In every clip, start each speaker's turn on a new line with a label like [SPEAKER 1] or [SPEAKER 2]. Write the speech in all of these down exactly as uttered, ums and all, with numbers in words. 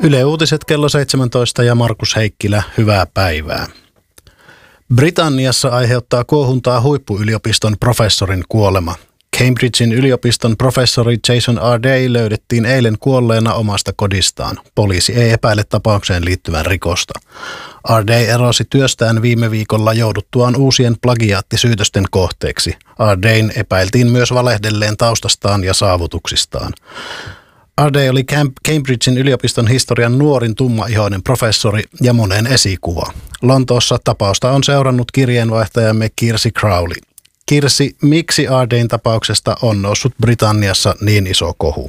[SPEAKER 1] Yle Uutiset kello seitsemäntoista ja Markus Heikkilä, hyvää päivää. Britanniassa aiheuttaa kuohuntaa huippuyliopiston professorin kuolema. Cambridgein yliopiston professori Jason Ardey löydettiin eilen kuolleena omasta kodistaan. Poliisi ei epäile tapaukseen liittyvän rikosta. Ardey erosi työstään viime viikolla jouduttuaan uusien plagiaattisyytösten kohteeksi. Ardeyn epäiltiin myös valehdelleen taustastaan ja saavutuksistaan. Ardey oli Cambridgein yliopiston historian nuorin tummaihoinen professori ja monen esikuva. Lontoossa tapausta on seurannut kirjeenvaihtajamme Kirsi Crowley. Kirsi, miksi Ardeyn tapauksesta on noussut Britanniassa niin iso kohu?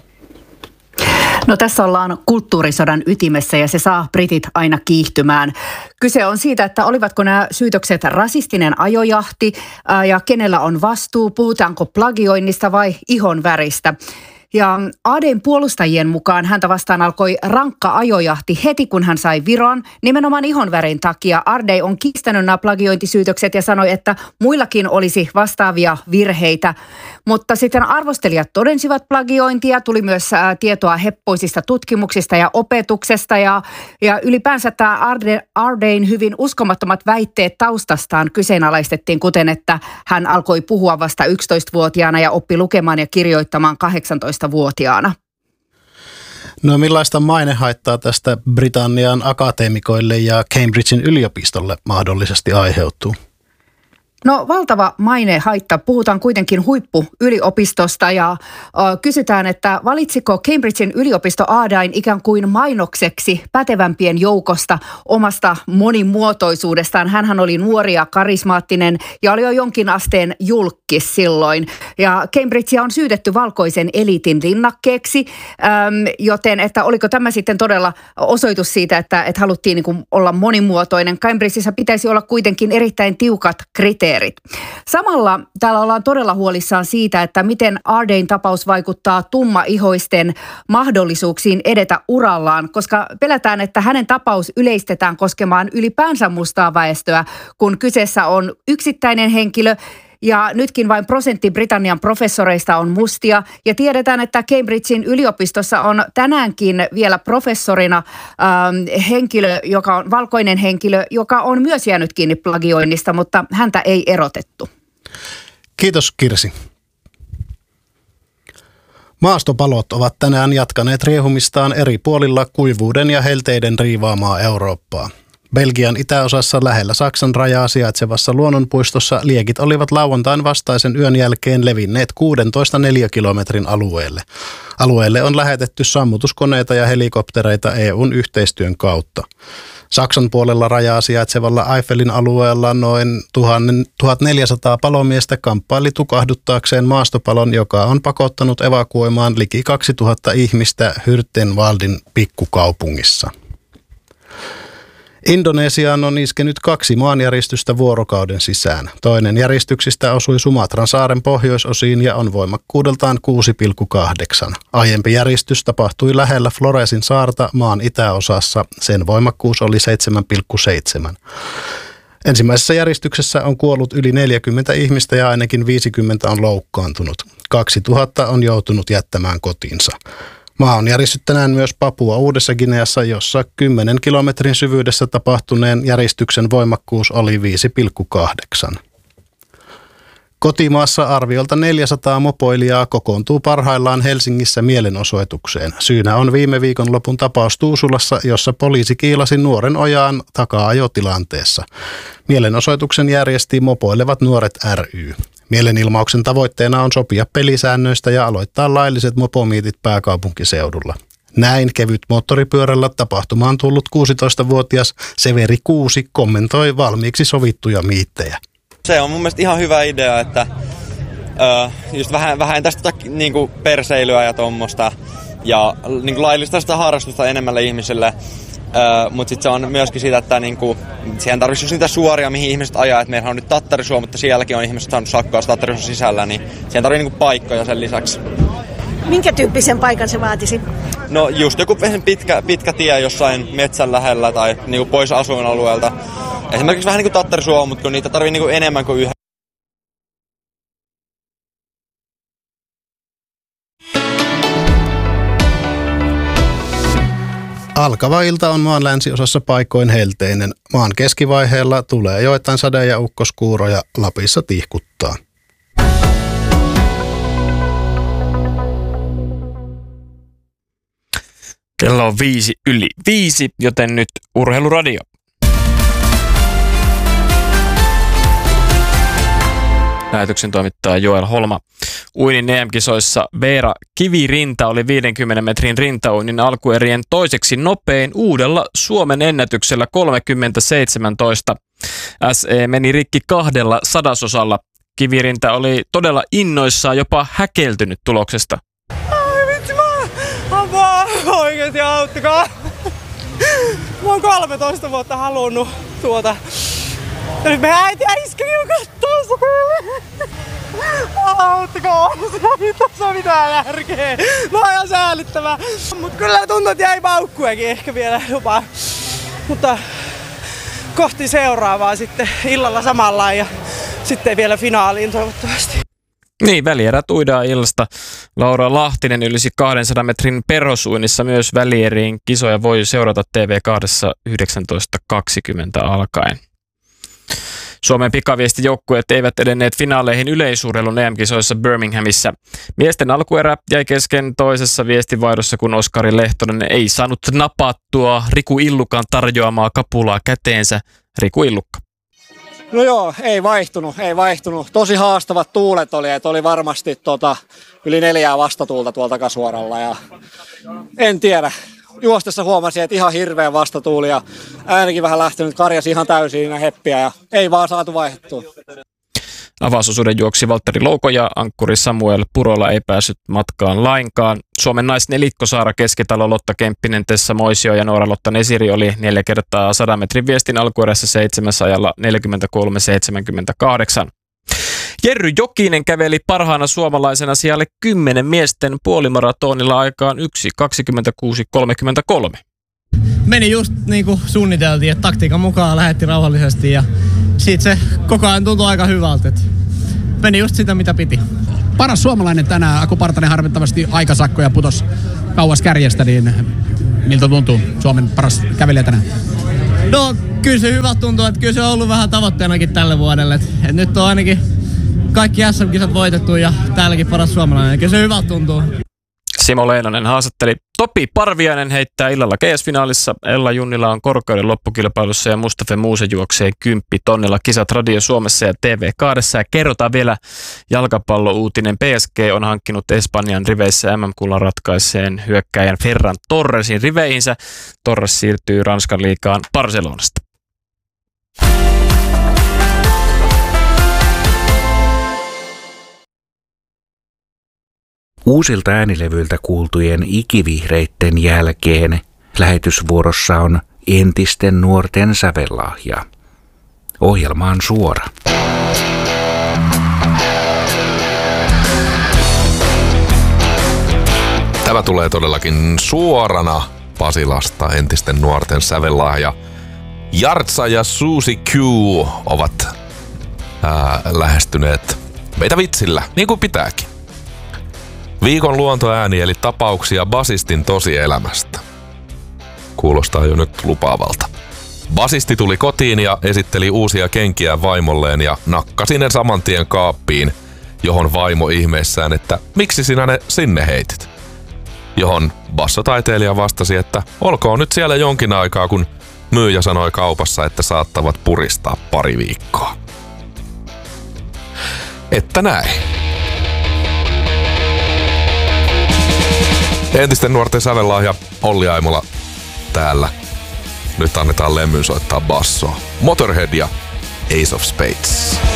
[SPEAKER 2] No tässä ollaan kulttuurisodan ytimessä ja se saa britit aina kiihtymään. Kyse on siitä, että olivatko nämä syytökset rasistinen ajojahti ää, ja kenellä on vastuu, puhutaanko plagioinnista vai ihonväristä. Ja Ardeyn puolustajien mukaan häntä vastaan alkoi rankka ajojahti heti, kun hän sai viron. Nimenomaan ihonvärin takia Ardey on kiistänyt nämä plagiointisyytökset ja sanoi, että muillakin olisi vastaavia virheitä. Mutta sitten arvostelijat todensivat plagiointia, tuli myös ää, tietoa heppoisista tutkimuksista ja opetuksesta. Ja, ja ylipäänsä tämä Arde, Ardeyn hyvin uskomattomat väitteet taustastaan kyseenalaistettiin, kuten että hän alkoi puhua vasta yksitoistavuotiaana ja oppi lukemaan ja kirjoittamaan kahdeksantoistavuotiaana.
[SPEAKER 1] No millaista mainehaittaa tästä Britannian akateemikoille ja Cambridgein yliopistolle mahdollisesti aiheutuu?
[SPEAKER 2] No valtava mainehaitta. Puhutaan kuitenkin huippuyliopistosta ja ö, kysytään, että valitsiko Cambridgein yliopisto Ardeyn ikään kuin mainokseksi pätevämpien joukosta omasta monimuotoisuudestaan. Hänhän oli nuori ja karismaattinen ja oli jo jonkin asteen julkkis silloin. Ja Cambridgea on syytetty valkoisen eliitin rinnakkeeksi, äm, joten että oliko tämä sitten todella osoitus siitä, että, että haluttiin niin kuin olla monimuotoinen. Cambridgeissa pitäisi olla kuitenkin erittäin tiukat kriteerit. Samalla täällä ollaan todella huolissaan siitä, että miten Ardeyn tapaus vaikuttaa tummaihoisten mahdollisuuksiin edetä urallaan, koska pelätään, että hänen tapaus yleistetään koskemaan ylipäänsä mustaa väestöä, kun kyseessä on yksittäinen henkilö. Ja nytkin vain prosentti Britannian professoreista on mustia ja tiedetään, että Cambridgein yliopistossa on tänäänkin vielä professorina ähm, henkilö, joka on valkoinen henkilö, joka on myös jäänyt kiinni plagioinnista, mutta häntä ei erotettu.
[SPEAKER 1] Kiitos Kirsi. Maastopalot ovat tänään jatkaneet riehumistaan eri puolilla kuivuuden ja helteiden riivaamaa Eurooppaa. Belgian itäosassa lähellä Saksan rajaa sijaitsevassa luonnonpuistossa liekit olivat lauantain vastaisen yön jälkeen levinneet kuusitoista neliökilometrin alueelle. Alueelle on lähetetty sammutuskoneita ja helikoptereita E U:n yhteistyön kautta. Saksan puolella rajaa sijaitsevalla Eiffelin alueella noin tuhatneljäsataa palomiestä kamppaili tukahduttaakseen maastopalon, joka on pakottanut evakuoimaan liki kaksituhatta ihmistä Hürtgenwaldin pikkukaupungissa. Indonesiaan on iskenyt kaksi maanjäristystä vuorokauden sisään. Toinen järistyksistä osui Sumatran saaren pohjoisosiin ja on voimakkuudeltaan kuusi pilkku kahdeksan. Aiempi järistys tapahtui lähellä Floresin saarta maan itäosassa. Sen voimakkuus oli seitsemän pilkku seitsemän. Ensimmäisessä järjestyksessä on kuollut yli neljäkymmentä ihmistä ja ainakin viisikymmentä on loukkaantunut. kaksituhatta on joutunut jättämään kotinsa. Maa on järistynyt tänään myös Papua Uudessa Gineassa, jossa kymmenen kilometrin syvyydessä tapahtuneen järistyksen voimakkuus oli viisi pilkku kahdeksan. Kotimaassa arviolta neljäsataa mopoilijaa kokoontuu parhaillaan Helsingissä mielenosoitukseen. Syynä on viime viikonlopun tapaus Tuusulassa, jossa poliisi kiilasi nuoren ojaan taka-ajotilanteessa. Mielenosoituksen järjesti Mopoilevat nuoret ry. Mielenilmauksen tavoitteena on sopia pelisäännöistä ja aloittaa lailliset mopomiitit pääkaupunkiseudulla. Näin kevyt moottoripyörällä tapahtumaan tullut kuusitoistavuotias Severi Kuusi kommentoi valmiiksi sovittuja miittejä.
[SPEAKER 3] Se on mun mielestä ihan hyvä idea, että ö, just vähän, vähän tästä niinku perseilyä ja tuommoista ja niinku laillistaa sitä harrastusta enemmälle ihmiselle. Uh, mutta sitten se on myöskin siitä, että niinku, siihen tarvitsisi niitä suoria, mihin ihmiset ajaa. Et meillähän on nyt Tattarisuo, mutta sielläkin on ihmiset saanut sakkoa Tattarisuon sisällä, niin siihen tarvitsee niinku paikkoja sen lisäksi.
[SPEAKER 4] Minkä tyyppisen paikan se vaatisi?
[SPEAKER 3] No just joku pitkä, pitkä tie jossain metsän lähellä tai niinku pois asuinalueelta. Esimerkiksi vähän niin kuin Tattarisuo, mutta kun niitä tarvitsee niinku enemmän kuin yhden.
[SPEAKER 1] Alkava ilta on maan länsiosassa paikoin helteinen. Maan keskivaiheella tulee joitain sade- ja ukkoskuuroja, Lapissa tihkuttaa.
[SPEAKER 5] Kello on viisi yli viisi, joten nyt Urheiluradio. Lähetyksen toimittaa Joel Holma. Uinin E M-kisoissa Veera Kivirinta oli viidenkymmenen metrin rintauinnin alkuerien toiseksi nopein uudella Suomen ennätyksellä kolmekymmentä seitsemäntoista. S E meni rikki kahdella sadasosalla. Kivirinta oli todella innoissaan, jopa häkeltynyt tuloksesta.
[SPEAKER 6] Ai vitsi, mä apua, oikeesti auttakaa. Mä oon kolmetoista vuotta halunnut tuota. Ja nyt meidän äiti ja iskeni jo kattoo sitä. Auttakaa, se on mitään järkeä. Mä oon ihan säällittävää. Mut kyllä tuntuu, että jäi paukkuakin ehkä vielä jopa. Mutta kohti seuraavaa sitten illalla samalla ja sitten vielä finaaliin toivottavasti.
[SPEAKER 5] Niin, välierät uidaan illasta. Laura Lahtinen ylisi kahdensadan metrin perhosuinnissa myös välieriin. Kisoja voi seurata T V kaksi yhdeksäntoista kaksikymmentä alkaen. Suomen pikaviestijoukkueet eivät edenneet finaaleihin yleisurheilun E M-kisoissa Birminghamissa. Miesten alkuerä jäi kesken toisessa viestivaihdossa, kun Oskari Lehtonen ei saanut napattua Riku Illukan tarjoamaa kapulaa käteensä. Riku Illukka.
[SPEAKER 7] No joo, ei vaihtunut, ei vaihtunut. Tosi haastavat tuulet oli, että oli varmasti tota, yli neljää vastatuulta tuolta takasuoralla. Ja en tiedä. Juostessa huomasin, että ihan hirveä vastatuuli ja äänikin vähän lähtenyt, karjasi ihan täysin heppiä ja ei vaan saatu vaihdettua.
[SPEAKER 5] Avausosuuden juoksi Valtteri Louko ja ankkuri Samuel Purola ei päässyt matkaan lainkaan. Suomen naisnelikko Saara Keskitalo, Lotta Kemppinen, Tessa Moisio ja Noora-Lotta Nesiri oli neljä kertaa sadan metrin viestin alkuerässä seitsemässä ajalla neljäkymmentäkolme seitsemänkymmentäkahdeksan. Jerry Jokinen käveli parhaana suomalaisena sijalle kymmenen miesten puolimaratonilla aikaan yksi kaksikymmentäkuusi kolmekymmentäkolme.
[SPEAKER 8] Meni just niin kuin suunniteltiin, että taktiikan mukaan lähetti rauhallisesti ja siitä se koko ajan tuntui aika hyvältä. Meni just sitä, mitä piti.
[SPEAKER 9] Paras suomalainen tänään, Aku Partanen harmittavasti aikasakkoja putos kauas kärjestä, niin miltä tuntuu Suomen paras kävelijä tänään?
[SPEAKER 8] No kyllä se hyvä tuntuu, että kyllä se on ollut vähän tavoitteenakin tälle vuodelle. Et, et nyt on ainakin kaikki S M-kisat voitettu ja täälläkin paras suomalainen. Kyllä se hyvä tuntuu.
[SPEAKER 5] Simo Leinonen haastatteli. Topi Parviainen heittää illalla G S-finaalissa. Ella Junnila on korkeuden loppukilpailussa ja Mustafa Muuse juoksee kymppi tonnilla. Kisat Radio Suomessa ja T V kaksi. Ja kerrotaan vielä jalkapallouutinen. P S G on hankkinut Espanjan riveissä M M-kullan ratkaiseen hyökkäjän Ferran Torresin riveihinsä. Torres siirtyy Ranskan liigaan Barcelonasta.
[SPEAKER 10] Uusilta äänilevyiltä kuultujen ikivihreitten jälkeen lähetysvuorossa on entisten nuorten sävellahja. Ohjelma on suora.
[SPEAKER 11] Tämä tulee todellakin suorana Pasilasta, entisten nuorten sävellahja. Jartsa ja Susi Q ovat ää, lähestyneet meitä vitsillä, niin kuin pitääkin. Viikon luontoääni eli tapauksia basistin tosielämästä. Kuulostaa jo nyt lupaavalta. Basisti tuli kotiin ja esitteli uusia kenkiä vaimolleen ja nakkasi ne saman tien kaappiin, johon vaimo ihmeissään, että miksi sinä ne sinne heitit. Johon bassotaiteilija vastasi, että olkoon nyt siellä jonkin aikaa, kun myyjä sanoi kaupassa, että saattavat puristaa pari viikkoa. Että näin. Entisten nuorten sävellahja Olli Aimola täällä. Nyt annetaan Lemmyn soittaa bassoa. Motorhead ja Ace of Spades.